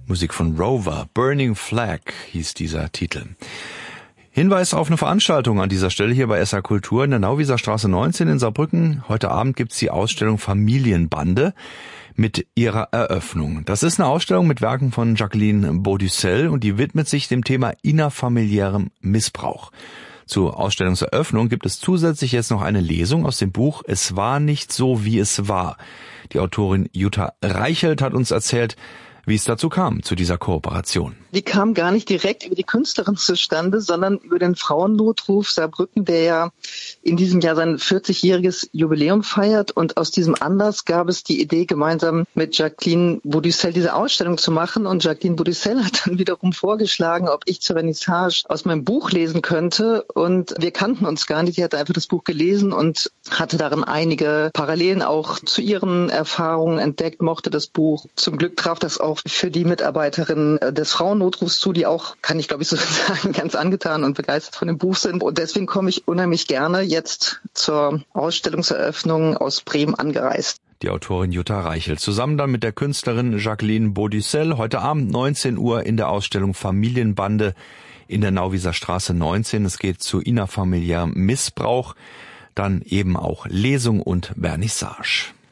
Musik von Rover, Burning Flag hieß dieser Titel. Hinweis auf eine Veranstaltung an dieser Stelle hier bei SR Kultur in der Nauwieser Straße 19 in Saarbrücken. Heute Abend gibt's die Ausstellung Familienbande mit ihrer Eröffnung. Das ist eine Ausstellung mit Werken von Jacqueline Beaudussel und die widmet sich dem Thema innerfamiliärem Missbrauch. Zur Ausstellungseröffnung gibt es zusätzlich jetzt noch eine Lesung aus dem Buch Es war nicht so, wie es war. Die Autorin Jutta Reichelt hat uns erzählt, wie es dazu kam, zu dieser Kooperation. Die kam gar nicht direkt über die Künstlerin zustande, sondern über den Frauennotruf Saarbrücken, der ja in diesem Jahr sein 40-jähriges Jubiläum feiert. Und aus diesem Anlass gab es die Idee, gemeinsam mit Jacqueline Beaudussel diese Ausstellung zu machen. Und Jacqueline Beaudussel hat dann wiederum vorgeschlagen, ob ich zur Vernissage aus meinem Buch lesen könnte. Und wir kannten uns gar nicht. Sie hatte einfach das Buch gelesen und hatte darin einige Parallelen auch zu ihren Erfahrungen entdeckt, mochte das Buch. Zum Glück traf das auch für die Mitarbeiterin des Frauennotrufs zu, die auch, kann ich glaube ich so sagen, ganz angetan und begeistert von dem Buch sind. Und deswegen komme ich unheimlich gerne jetzt zur Ausstellungseröffnung aus Bremen angereist. Die Autorin Jutta Reichelt zusammen dann mit der Künstlerin Jacqueline Beaudussel heute Abend 19 Uhr in der Ausstellung Familienbande in der Nauwieser Straße 19. Es geht zu innerfamiliärem Missbrauch, dann eben auch Lesung und Vernissage.